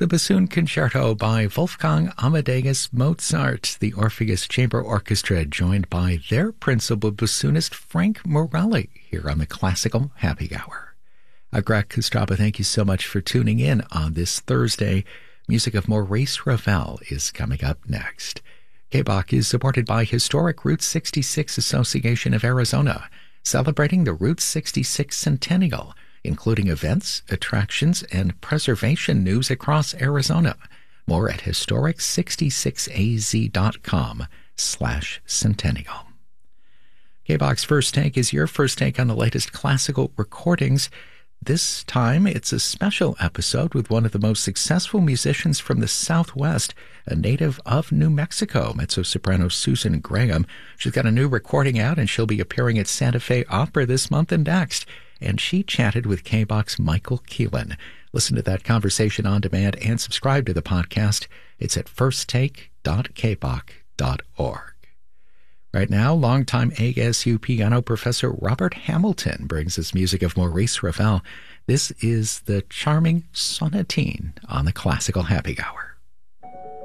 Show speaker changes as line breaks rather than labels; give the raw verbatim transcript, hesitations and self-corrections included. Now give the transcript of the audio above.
the Bassoon Concerto by Wolfgang Amadeus Mozart, the Orpheus Chamber Orchestra, joined by their principal bassoonist Frank Morelli here on the Classical Happy Hour. Uh, Greg Kostraba, thank you so much for tuning in on this Thursday. Music of Maurice Ravel is coming up next. K B O C is supported by Historic Route sixty-six Association of Arizona, celebrating the Route sixty-six Centennial, including events, attractions, and preservation news across Arizona. More at historic sixty-six a z dot com slash centennial. K B O C's First Take is your first take on the latest classical recordings. This time, it's a special episode with one of the most successful musicians from the Southwest, a native of New Mexico, mezzo-soprano Susan Graham. She's got a new recording out, and she'll be appearing at Santa Fe Opera this month and next. And she chatted with K B O C's Michael Keelan. Listen to that conversation on demand and subscribe to the podcast. It's at first take dot k b o c dot org. Right now, longtime A S U piano professor Robert Hamilton brings us music of Maurice Ravel. This is the charming Sonatine on the Classical Happy Hour.